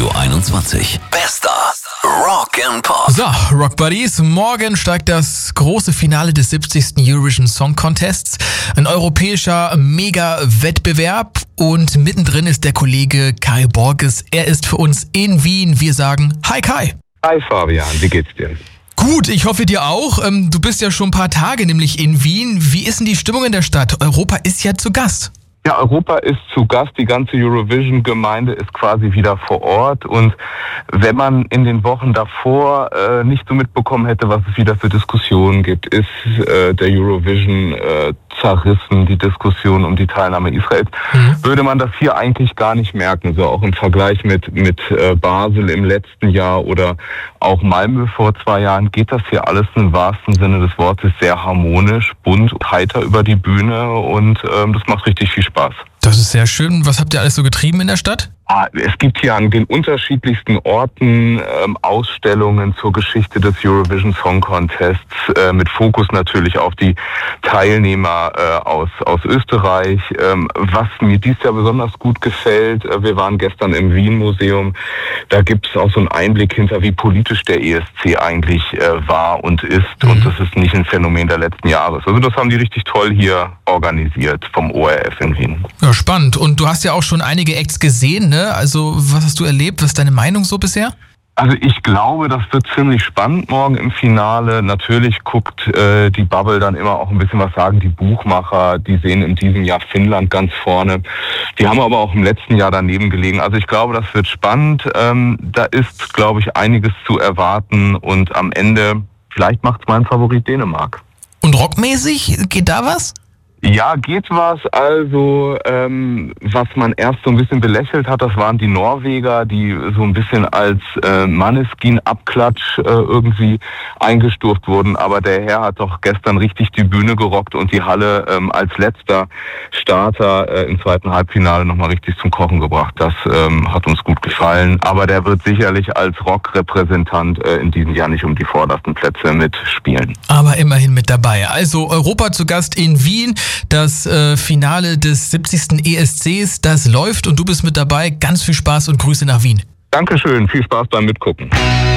Radio 21. Bester Rock and Pop. So, Rock Buddies, morgen steigt das große Finale des 70. Eurovision Song Contests. Ein europäischer Mega-Wettbewerb und mittendrin ist der Kollege Kai Borges. Er ist für uns in Wien. Wir sagen Hi Kai. Hi Fabian, wie geht's dir? Gut, ich hoffe dir auch. Du bist ja schon ein paar Tage nämlich in Wien. Wie ist denn die Stimmung in der Stadt? Europa ist ja zu Gast. Ja, Europa ist zu Gast, die ganze Eurovision-Gemeinde ist quasi wieder vor Ort und wenn man in den Wochen davor nicht so mitbekommen hätte, was es wieder für Diskussionen gibt, ist der Eurovision zerrissen, die Diskussion um die Teilnahme Israels, würde man das hier eigentlich gar nicht merken. So auch im Vergleich mit Basel im letzten Jahr oder auch Malmö vor 2 Jahren geht das hier alles im wahrsten Sinne des Wortes sehr harmonisch, bunt, heiter über die Bühne und das macht richtig viel Spaß. Das ist sehr schön. Was habt ihr alles so getrieben in der Stadt? Es gibt hier an den unterschiedlichsten Orten Ausstellungen zur Geschichte des Eurovision Song Contests mit Fokus natürlich auf die Teilnehmer aus Österreich. Was mir dieses Jahr besonders gut gefällt, wir waren gestern im Wien Museum, da gibt es auch so einen Einblick hinter, wie politisch der ESC eigentlich war und ist. Und das ist nicht ein Phänomen der letzten Jahre. Also das haben die richtig toll hier organisiert vom ORF in Wien. Ja, spannend. Und du hast ja auch schon einige Acts gesehen, ne? Also was hast du erlebt? Was ist deine Meinung so bisher? Also ich glaube, das wird ziemlich spannend morgen im Finale. Natürlich guckt die Bubble dann immer auch ein bisschen was sagen. Die Buchmacher, die sehen in diesem Jahr Finnland ganz vorne. Die haben aber auch im letzten Jahr daneben gelegen. Also ich glaube, das wird spannend. Da ist, glaube ich, einiges zu erwarten. Und am Ende, vielleicht macht es mein Favorit Dänemark. Und rockmäßig, geht da was? Ja, geht was. Also, was man erst so ein bisschen belächelt hat, das waren die Norweger, die so ein bisschen als Maneskin-Abklatsch irgendwie eingestuft wurden. Aber der Herr hat doch gestern richtig die Bühne gerockt und die Halle als letzter Starter im zweiten Halbfinale nochmal richtig zum Kochen gebracht. Das hat uns gut gefallen. Aber der wird sicherlich als Rockrepräsentant in diesem Jahr nicht um die vordersten Plätze mitspielen. Aber immerhin mit dabei. Also Europa zu Gast in Wien. Das Finale des 70. ESCs, das läuft und du bist mit dabei. Ganz viel Spaß und Grüße nach Wien. Dankeschön, viel Spaß beim Mitgucken.